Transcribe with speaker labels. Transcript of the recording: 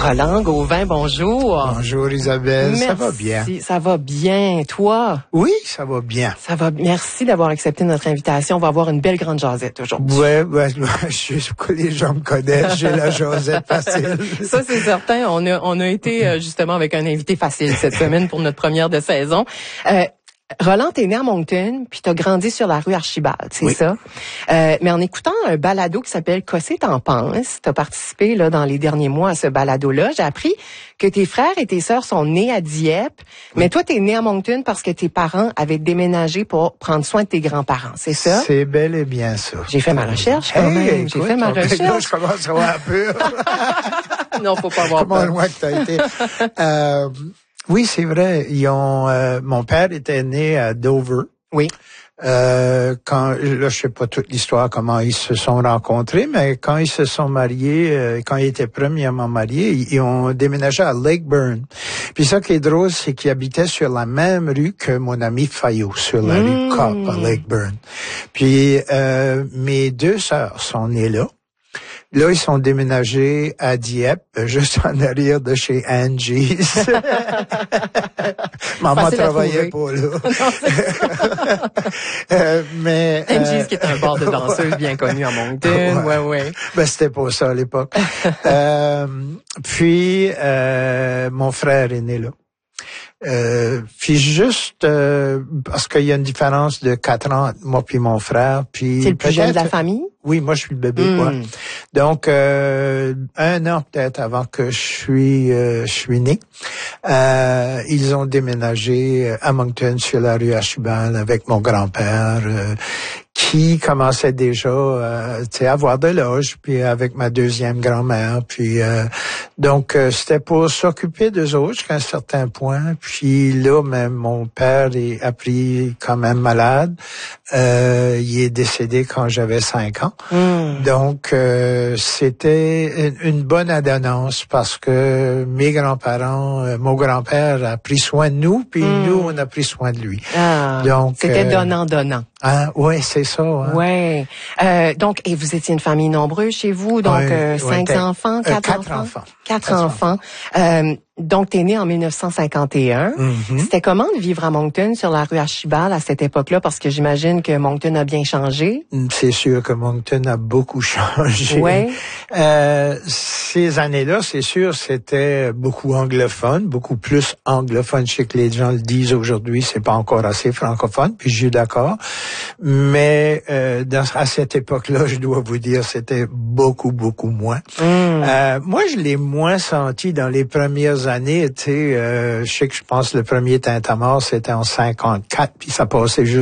Speaker 1: Roland Gauvin, bonjour.
Speaker 2: Bonjour Isabelle,
Speaker 1: Merci.
Speaker 2: Ça va bien?
Speaker 1: Ça va bien, toi?
Speaker 2: Oui, ça va bien.
Speaker 1: Ça va. Merci d'avoir accepté notre invitation. On va avoir une belle grande jasette aujourd'hui.
Speaker 2: Ouais, les gens me connaissent, j'ai la jasette facile.
Speaker 1: Ça, c'est certain. On a été justement avec un invité facile cette semaine pour notre première de saison. Roland, t'es né à Moncton, puis t'as grandi sur la rue Archibald, c'est
Speaker 2: oui.
Speaker 1: ça? Mais en écoutant un balado qui s'appelle « Qu'est-ce t'en penses », t'as participé là dans les derniers mois à ce balado-là. J'ai appris que tes frères et tes sœurs sont nés à Dieppe, mais toi, t'es né à Moncton parce que tes parents avaient déménagé pour prendre soin de tes grands-parents, c'est ça?
Speaker 2: C'est bel et bien ça.
Speaker 1: J'ai fait ma recherche quand même. J'ai fait ma recherche.
Speaker 2: Là, je commence à avoir peur.
Speaker 1: Non, faut pas avoir
Speaker 2: Comment
Speaker 1: peur.
Speaker 2: loin que t'as été. Oui, c'est vrai. Mon père était né à Dover.
Speaker 1: Oui.
Speaker 2: Je sais pas toute l'histoire, comment ils se sont rencontrés, mais quand ils se sont mariés, quand ils étaient premièrement mariés, ils ont déménagé à Lakeburn. Puis ça qui est drôle, c'est qu'ils habitaient sur la même rue que mon ami Fayot, sur la rue Copp à Lakeburn. Puis mes deux sœurs sont nées là. Là, ils sont déménagés à Dieppe, juste en arrière de chez Angie's. Maman travaillait pas là.
Speaker 1: Angie's qui est un bar de danseuses bien connu à Moncton. Ouais.
Speaker 2: Ben, c'était pas ça à l'époque. Puis, mon frère est né là. Puis juste parce qu'il y a une différence de 4 ans entre moi puis mon frère. Puis
Speaker 1: c'est le plus jeune de la famille?
Speaker 2: Oui, moi je suis le bébé, quoi. Donc 1 an peut-être avant que je suis né, ils ont déménagé à Moncton sur la rue Archibald avec mon grand-père qui commençait déjà à avoir de l'âge, puis avec ma deuxième grand-mère, puis donc c'était pour s'occuper d'eux autres jusqu'à un certain point. Puis là, même mon père a pris quand même malade. Il est décédé quand j'avais 5 ans. Donc c'était une bonne adonnance parce que mes grands-parents, mon grand-père a pris soin de nous, puis nous on a pris soin de lui.
Speaker 1: Donc c'était donnant-donnant.
Speaker 2: Oui, c'est ça. Hein.
Speaker 1: Ouais. Donc, et vous étiez une famille nombreuse chez vous, donc 5 enfants, 4 enfants. 4 enfants. Donc, t'es né en 1951. C'était comment de vivre à Moncton, sur la rue Archibald, à cette époque-là? Parce que j'imagine que Moncton a bien changé.
Speaker 2: C'est sûr que Moncton a beaucoup changé.
Speaker 1: Ouais.
Speaker 2: Ces années-là, c'est sûr, c'était beaucoup anglophone, beaucoup plus anglophone. Je sais que les gens le disent aujourd'hui, c'est pas encore assez francophone, puis je suis d'accord. Mais à cette époque-là, je dois vous dire, c'était beaucoup moins. Moi, je l'ai moins senti dans les premières années. Tu sais, je sais que je pense le premier Tintamarre, c'était en 54, puis ça passait juste